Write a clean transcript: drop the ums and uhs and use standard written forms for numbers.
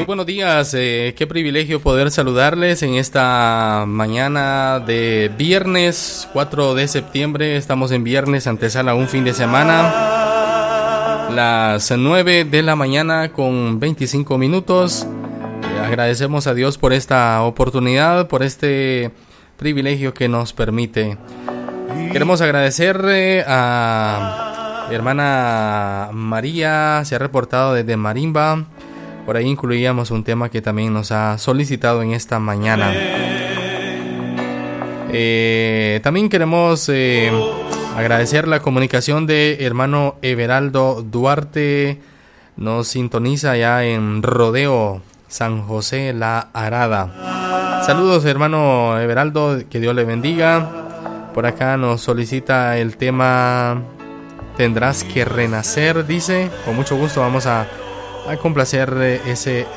buenos días, qué privilegio poder saludarles en esta mañana de viernes 4 de septiembre. Estamos en viernes, antesala un fin de semana, las 9 de la mañana con 25 minutos. Agradecemos a Dios por esta oportunidad, por este privilegio que nos permite. Queremos agradecer a hermana María, se ha reportado desde Marimba. Por ahí incluíamos un tema que también nos ha solicitado en esta mañana. También queremos agradecer la comunicación de hermano Everaldo Duarte. Nos sintoniza ya en Rodeo, San José La Arada. Saludos, hermano Everaldo, que Dios le bendiga. Por acá nos solicita el tema Tendrás que renacer, dice. Con mucho gusto vamos a complacer ese